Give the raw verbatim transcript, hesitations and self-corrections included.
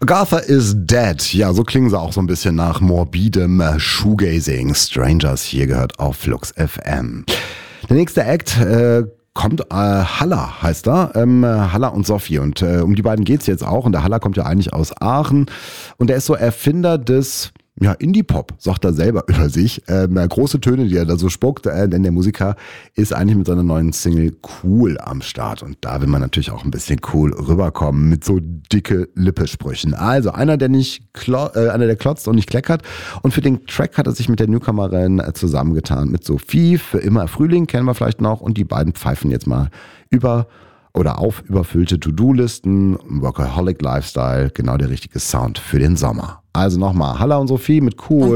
Agatha is Dead. Ja, so klingen sie auch so ein bisschen nach morbidem Shoegazing. Strangers hier gehört auf Flux F M. Der nächste Act äh, kommt, äh, Halla heißt er, ähm, Halla und Sophie. Und äh, um die beiden geht's jetzt auch. Und der Halla kommt ja eigentlich aus Aachen. Und er ist so Erfinder des... Ja, Indie-Pop, sagt er selber über sich. Ähm, große Töne, die er da so spuckt, äh, denn der Musiker ist eigentlich mit seiner neuen Single Cool am Start. Und da will man natürlich auch ein bisschen cool rüberkommen mit so dicke Lippesprüchen. Also einer, der nicht klo- äh, einer, der klotzt und nicht kleckert. Und für den Track hat er sich mit der Newcomerin äh, zusammengetan mit Sophie. Für immer Frühling kennen wir vielleicht noch. Und die beiden pfeifen jetzt mal über oder auf überfüllte To-Do-Listen, Workaholic Lifestyle, genau der richtige Sound für den Sommer. Also nochmal, Halla und Sophie mit Cool.